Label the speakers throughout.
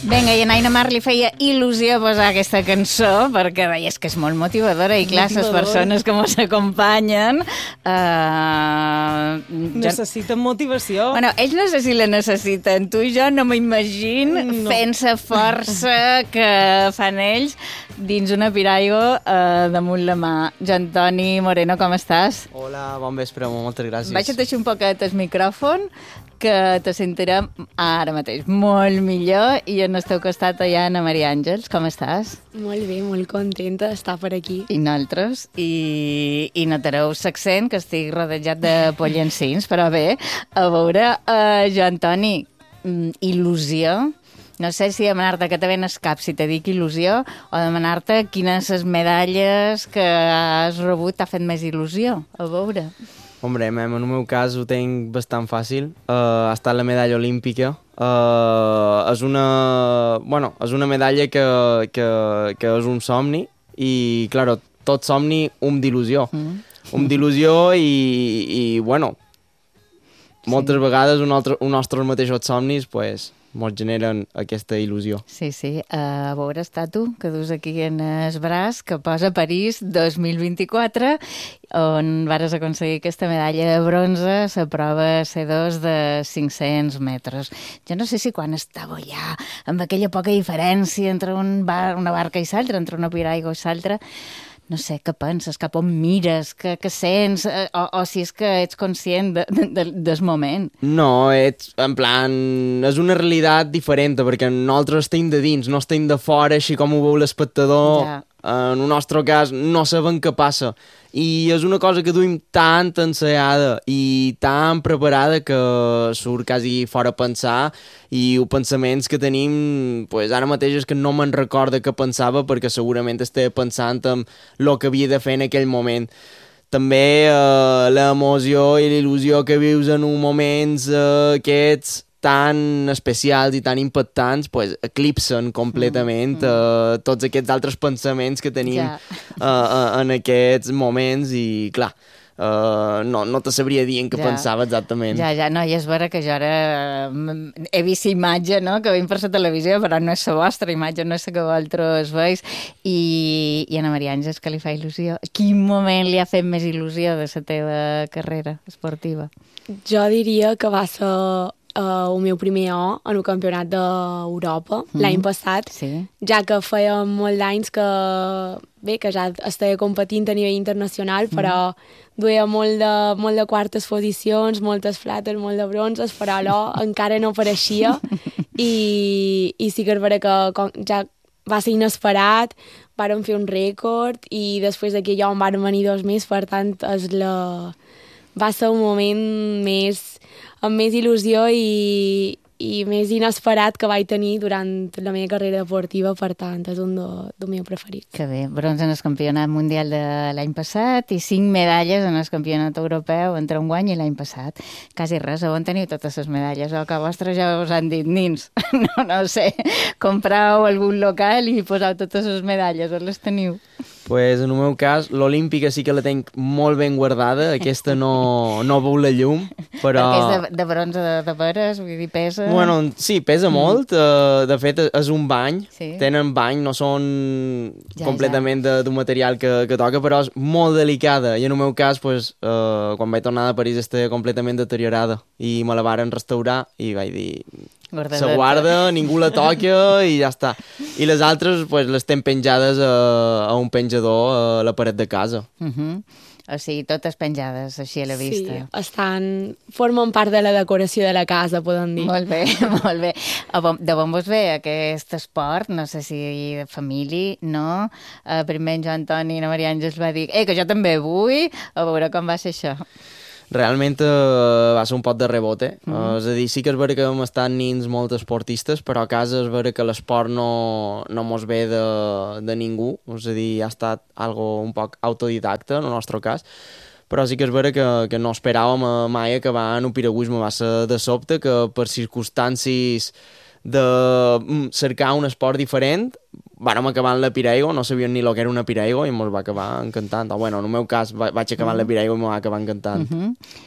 Speaker 1: Vinga, i a Naina Mar li feia il·lusió posar aquesta cançó perquè deia que és molt motivadora i clar, les persones que mos acompanyen
Speaker 2: necessiten motivació.
Speaker 1: Bueno, ells no sé si la necessiten. Tu i jo no m'imagino fent-se força que fan ells dins una piraigo damunt la mà. Joan Toni Moreno, com estàs?
Speaker 3: Hola, bon vespre, moltes gràcies.
Speaker 1: Baixa't així un poquet el micròfon, que te sentirem ara mateix molt millor, i en el teu costat hi ha Anna Maria Àngels. Com estàs?
Speaker 4: Molt bé, molt contenta d'estar per aquí.
Speaker 1: I nosaltres. I notareu l'accent, que estic rodejat de pollencins, però bé, a veure, Joan Toni, il·lusió. No sé si demanar-te que te ven el cap si te dic il·lusió o demanar-te quines les medalles que has rebut t'ha fet més il·lusió. A veure.
Speaker 3: Hombre, en el meu cas ho tinc bastant fàcil. Ha estat la medalla olímpica. És una medalla que és un somni i, claro, tot somni d'il·lusió. D'il·lusió i bueno, moltes vegades els nostres mateixos somnis, pues, mos generen aquesta il·lusió.
Speaker 1: Sí, sí. A veure, està tu, que dus aquí en el braç, que posa París 2024, on vares aconseguir aquesta medalla de bronze a la prova C2 de 500 metres. Jo no sé si quan estava allà, amb aquella poca diferència entre una barca i l'altra, entre una piraigo i l'altra, no sé, què penses, cap on mires, què sents, o si és que ets conscient del moment.
Speaker 3: No, és una realitat diferent, perquè nosaltres estem de dins, no estem de fora, així com ho veu l'espectador. Ja. En el nostre cas no sabem què passa. I és una cosa que duim tan ensaiada i tan preparada que surt quasi fora pensar, i els pensaments que tenim, pues, ara mateix és que no me'n recorda què pensava, perquè segurament estava pensant en el que havia de fer en aquell moment. També l'emoció i la il·lusió que vius en uns moments aquests tan especials i tan impactants, pues, eclipsen completament tots aquests altres pensaments que tenim en aquests moments, i clar, no te sabria dir en què pensava exactament.
Speaker 1: No, i és vera que jo ara he vist imatge, no?, que veiem per la televisió, però no és la vostra imatge, no és la que vosaltres veus, i Anna Maria Àngels, que li fa il·lusió. Quin moment li ha fet més il·lusió de la teva carrera esportiva?
Speaker 4: Jo diria que va ser el meu primer O en el campionat d'Europa l'any passat, ja que feia molts anys que ja estava competint a nivell internacional, però duia molt de quartes posicions, moltes flates, molt de bronzes, però l'O encara no apareixia, i sí que és vera que ja va ser inesperat, vàrem fer un rècord, i després d'aquí ja en van venir 2 més, per tant va ser un moment amb més il·lusió i més inesperat que vaig tenir durant la meva carrera deportiva, per tant, és un dels meus preferits.
Speaker 1: Que bé, bronze en el campionat mundial de l'any passat i 5 medalles en el campionat europeu entre un guany i l'any passat. Quasi res, on teniu totes les medalles? O que vostres ja us han dit, nins, no sé, comprau algun local i posau totes les medalles, on les teniu?
Speaker 3: Pues en el meu cas, l'olímpica sí que la tenc molt ben guardada, aquesta no veu la llum, però...
Speaker 1: Perquè és de bronze de veres, vull dir, pesa...
Speaker 3: Bueno, sí, pesa molt, de fet és un bany, tenen bany, no són completament d'un material que toca, però és molt delicada, i en el meu cas, pues, quan vaig tornar de París estava completament deteriorada, i me la varen restaurar i vaig dir... Se guarda, ningú la toca i ja està. I les altres, pues, les tenen penjades a un penjador a la paret de casa.
Speaker 1: O sigui, totes penjades, així a la vista.
Speaker 4: Sí, formen part de la decoració de la casa, podem dir.
Speaker 1: Molt bé, molt bé. De bon vos ve aquest esport, no sé si de família, no? Primer en Joan Toni i Anna Maria Àngels va dir que jo també vull, a veure com va ser això.
Speaker 3: Realment va ser un pot de rebote. És a dir, sí que és vera que hem estat nins molt esportistes, però a casa és vera que l'esport no mos ve de ningú. És a dir, ha estat algo un poc autodidacta, en el nostre cas. Però sí que és vera que no esperàvem mai acabar en el piragüisme. Va ser de sobte que per circumstàncies de cercar un esport diferent vàrem acabar en la piraigo, no sabíem ni el que era una piraigo i ens va acabar encantant. O bueno, en el meu cas vaig acabar en la piraigo i m'ho va acabar encantant.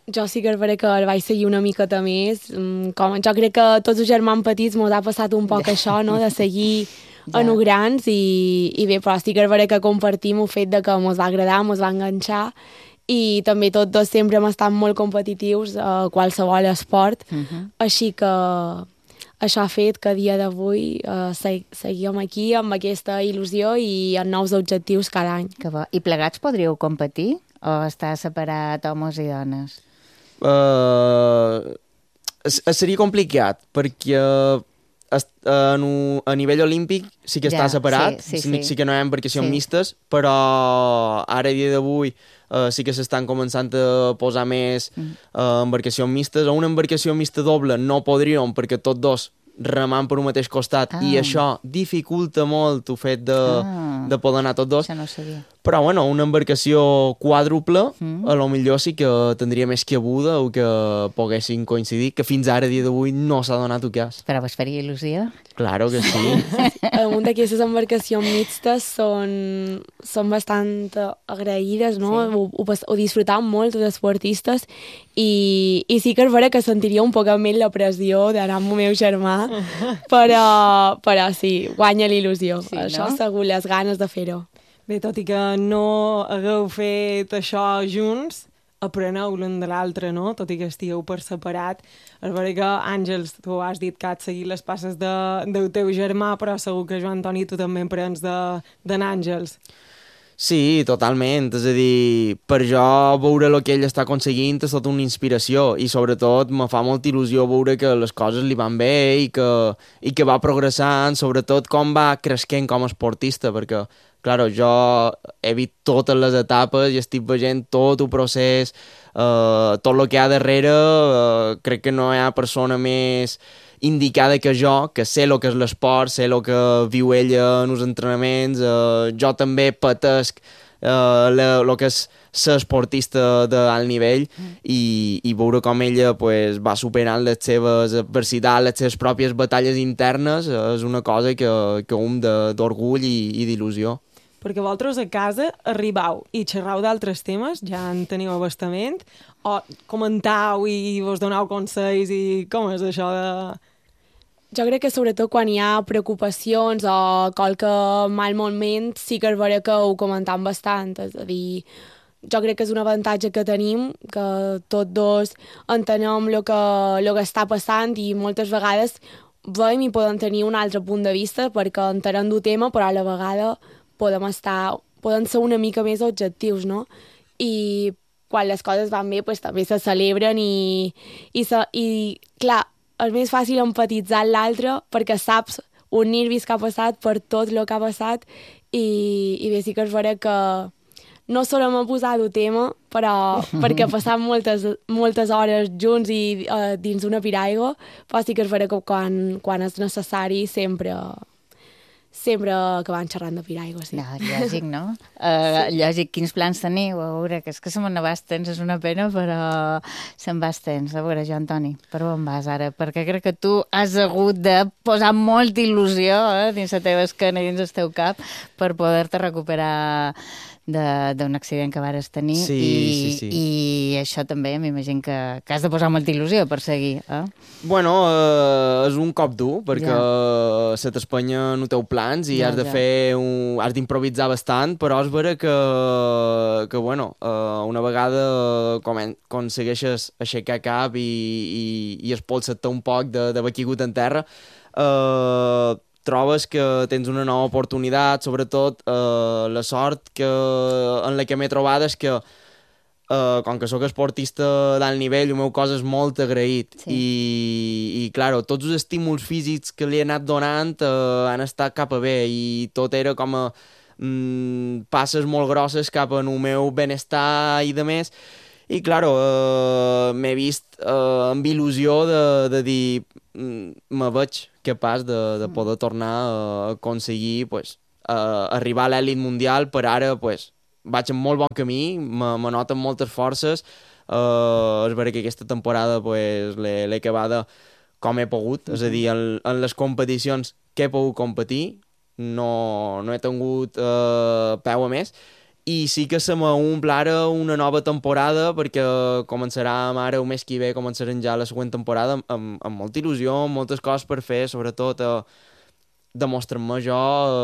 Speaker 4: Jo sí que és vera que el vaig seguir una miqueta més. Jo crec que tots els germans petits mos ha passat un poc això, no?, de seguir en grans i bé, però sí que és vera que compartim el fet de que mos va agradar, mos va enganxar i també tots dos sempre hem estat molt competitius a qualsevol esport, així que això ha fet que a dia d'avui seguíem aquí amb aquesta il·lusió i amb nous objectius cada any.
Speaker 1: Que bo. I plegats podríeu competir o està separat homes i dones?
Speaker 3: Seria complicat, perquè a nivell olímpic sí que està separat, sí que no hi ha embarcacions mistes, però ara a dia d'avui sí que s'estan començant a posar més embarcacions mistes. A una embarcació mixta doble no podríem, perquè tots dos remant per un mateix costat i això dificulta molt el fet de poder anar tots dos.
Speaker 1: Això no ho sabia.
Speaker 3: Però bueno, una embarcació quàdruple a lo millor sí que tindria més cabuda o que poguessin coincidir, que fins ara a dia d'avui no s'ha donat el cas.
Speaker 1: Però vos faria il·lusió?
Speaker 3: Claro que sí.
Speaker 4: Un d'aquestes embarcacions mixtes són bastant agraïdes, no? Sí. Ho disfrutam molt els esportistes i sí que és vera que sentiria un poc més la pressió d'anar amb el meu germà, però sí, guanya l'il·lusió. Sí, això segur, les ganes de fer-ho.
Speaker 2: Bé, tot i que no hagueu fet això junts, apreneu l'un de l'altre, no? Tot i que estigueu per separat. És vera que, Àngels, tu has dit que has seguit les passes del teu germà, però segur que, Joan Toni, tu també en prens d'en Àngels.
Speaker 3: Sí, totalment. És a dir, per jo veure el que ell està aconseguint és tota una inspiració i sobretot me fa molta il·lusió veure que les coses li van bé i que va progressant, sobretot com va creixent com a esportista, perquè claro, jo he vist totes les etapes i estic veient tot el procés, tot el que hi ha darrere, crec que no hi ha persona més indicada que jo, que sé el que és l'esport, sé el que viu ella en els entrenaments, jo també patesc el que és ser esportista d'alt nivell i veure com ella pues, va superant les seves adversitats, les seves pròpies batalles internes, és una cosa que d'orgull i d'il·lusió.
Speaker 2: Perquè vosaltres a casa arribau i xerrau d'altres temes, ja en teniu abastament, o comentau i vos donau consells i com és això de...
Speaker 4: Jo crec que sobretot quan hi ha preocupacions o qualque mal moment sí que és vera que ho comentam bastant, és a dir, jo crec que és un avantatge que tenim, que tots dos entenem el que està passant i moltes vegades veiem i podem tenir un altre punt de vista perquè entenem del tema, però a la vegada poden ser una mica més objectius, no? I quan les coses van bé, pues, també se celebren i clar, és més fàcil empatitzar amb l'altre perquè saps un nervis que ha passat per tot el que ha passat i bé, sí que és vera que no solem posar el tema, però perquè passam moltes hores junts i dins d'una piraigua, però sí que és vera que quan és necessari sempre acabant xerrant de piraigua, sí.
Speaker 1: No, lògic, no? Lògic, quins plans teniu? A veure, que és que se me'n vas tens, és una pena, però se'n vas tens. A veure, Joan Toni, per on vas ara? Perquè crec que tu has hagut de posar molta il·lusió dins la teva esquena i dins el teu cap per poder-te recuperar d'un accident que vares tenir i això també m'imagino que has de posar molta il·lusió per seguir,
Speaker 3: Bueno, és un cop dur perquè se t'espanya no teu plans i has de fer has d'improvisar bastant, però és vera que bueno, una vegada aconsegueixes aixecar cap i espolsar-te un poc d'haver caigut en terra, trobes que tens una nova oportunitat, sobretot la sort en la que m'he trobat és que com que sóc esportista d'alt nivell, el meu cos és molt agraït i claro, tots els estímuls físics que li he anat donant han estat cap a bé i tot era com a passes molt grosses cap al meu benestar i de més i claro, m'he vist amb il·lusió de dir me veig capaç de poder tornar a aconseguir arribar a l'elit mundial. Per ara vaig en molt bon camí, me noten moltes forces, és vera que aquesta temporada l'he acabada com he pogut, és a dir, en les competicions que he pogut competir no he tingut peu a més i sí que se m'omple ara una nova temporada, perquè començarà ara el mes que ve, començarem ja la següent temporada amb molta il·lusió, amb moltes coses per fer, sobretot demostrar-me jo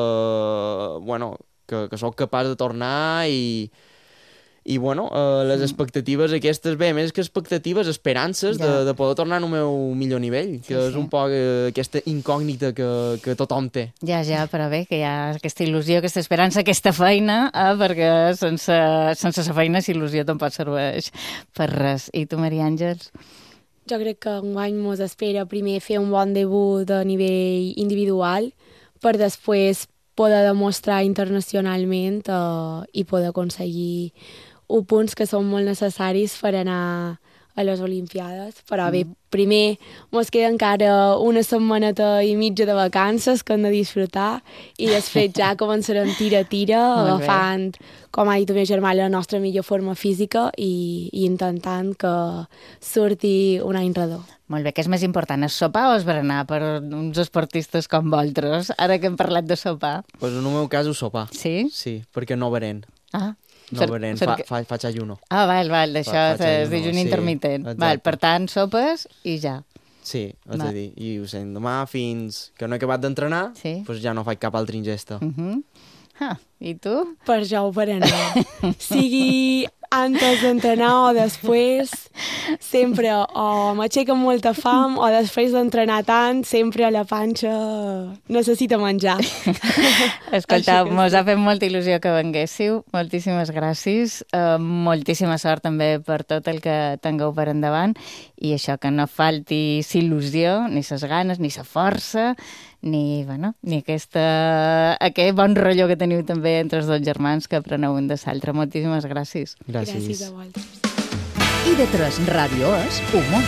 Speaker 3: que sóc capaç de tornar i les expectatives aquestes, bé, més que expectatives, esperances de poder tornar al meu millor nivell, que és un poc aquesta incògnita que tothom té.
Speaker 1: Ja, però bé, que hi ha aquesta il·lusió, aquesta esperança, aquesta feina, perquè sense la feina la il·lusió tampoc serveix per res. I tu, Maria Àngels?
Speaker 4: Jo crec que enguany mos espera primer fer un bon debut a nivell individual per després poder demostrar internacionalment i poder aconseguir punts que són molt necessaris per anar a les Olimpiades. Però bé, primer mos queda encara una setmaneta i mitja de vacances que hem de disfrutar i després ja començarem tira, agafant, com ha dit el meu germà, la nostra millor forma física i intentant que surti un any redó.
Speaker 1: Molt bé, què és més important, sopar o esberenar per uns esportistes com vosaltres? Ara que hem parlat de sopar.
Speaker 3: Pues en el meu cas, sopar.
Speaker 1: Sí?
Speaker 3: Sí, perquè no beren. No beren, faig ayuno.
Speaker 1: Val, d'això és dijuni intermitent. Val, per tant, sopes i ja.
Speaker 3: Sí, és a dir, i ho sent demà fins que no he acabat d'entrenar, doncs ja no faig cap altra ingesta.
Speaker 1: I tu?
Speaker 4: Per jo ho berenar. Sigui antes d'entrenar o després, sempre o m'aixeco amb molta fam o després d'entrenar tant, sempre la panxa necessita menjar.
Speaker 1: Escolta, mos ha fet molta il·lusió que venguéssiu. Moltíssimes gràcies. Moltíssima sort també per tot el que tingueu per endavant i això, que no falti il·lusió, ni ses ganes, ni sa força, ni aquest bon rotllo que teniu també entre els dos germans que apreneu un de l'altre. Moltíssimes gràcies.
Speaker 4: Gràcies a vosaltres.
Speaker 5: IB3 Ràdio és humor.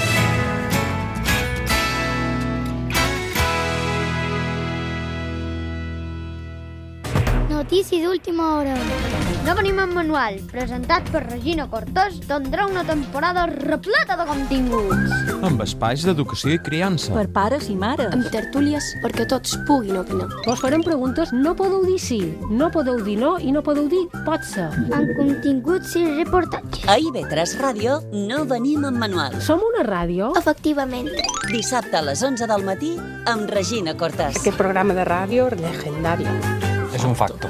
Speaker 6: Notícies d'última hora. No venim en manual, presentat per Regina Cortés, tindrà una temporada repleta de continguts.
Speaker 7: Amb espais d'educació i criança.
Speaker 8: Per pares i mares.
Speaker 9: Amb tertúlies perquè tots puguin opinar.
Speaker 8: Vos farem preguntes, no podeu dir sí, no podeu dir no i no podeu dir pot ser.
Speaker 6: Amb continguts i reportatges.
Speaker 5: A IB3 Ràdio no venim en manual.
Speaker 8: Som una ràdio?
Speaker 6: Efectivament.
Speaker 5: Dissabte a les 11 del matí amb Regina Cortés.
Speaker 10: Aquest programa de ràdio legendari.
Speaker 7: És un facto.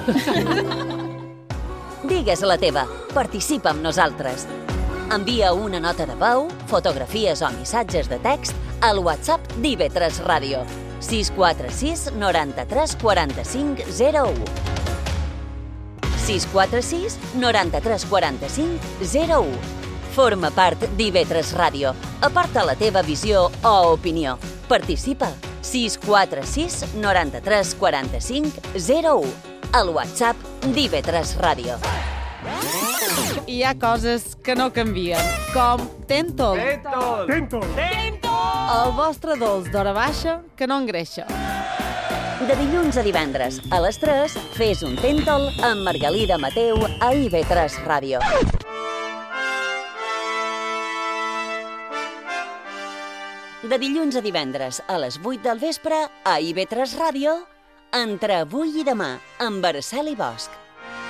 Speaker 5: Digues la teva. Participa amb nosaltres. Envia una nota de veu, fotografies o missatges de text al WhatsApp d'IB3 Ràdio. 646 93 45 01. 646 93 45 01. Forma part d'IB3 Ràdio. Aparta la teva visió o opinió. Participa. 646 93 45 01. Al WhatsApp d'IB3 Ràdio.
Speaker 11: Hi ha coses que no canvien, com Tentol. El vostre dolç d'hora baixa que no engreixa.
Speaker 5: De dilluns a divendres a les 3, fes un Tentol amb Margalida Mateu a IB3 Ràdio. De dilluns a divendres a les 8 del vespre a IB3 Ràdio, entre avui i demà amb Araceli Bosch.